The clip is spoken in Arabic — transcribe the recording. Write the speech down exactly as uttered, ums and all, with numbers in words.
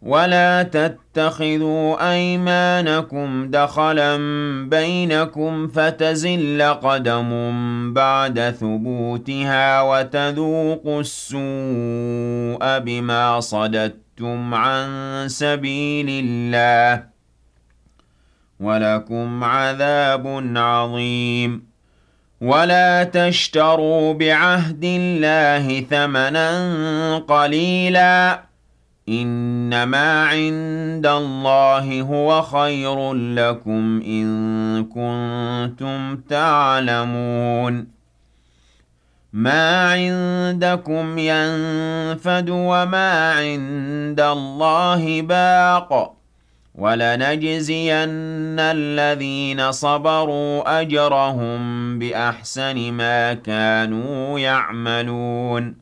ولا تتخذوا أيمانكم دخلا بينكم فتزل قدم بعد ثبوتها وتذوقوا السوء بما صددتم عن سبيل الله ولكم عذاب عظيم. ولا تشتروا بعهد الله ثمنا قليلا إنما عند الله هو خير لكم إن كنتم تعلمون. ما عندكم ينفد وما عند الله باق ولنجزين الذين صبروا أجرهم بأحسن ما كانوا يعملون.